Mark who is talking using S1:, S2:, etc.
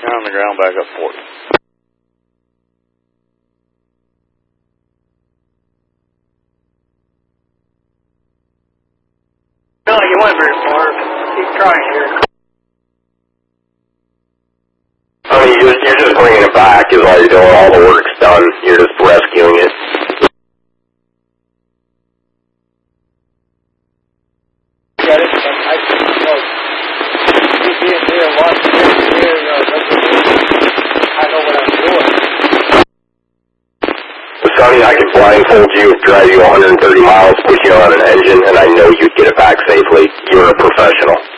S1: You're on the ground, back up 40.
S2: No, you went very far. Keep trying here.
S3: I mean, you're just bringing it back is all you're doing. All the work's done. You're just rescuing it.
S2: Got it, but I don't know. You being here, watching it here, I know what I'm doing.
S3: Sonny, I could blindfold you, drive you 130 miles, put you on an engine, and I know you'd get it back safely. You're a professional.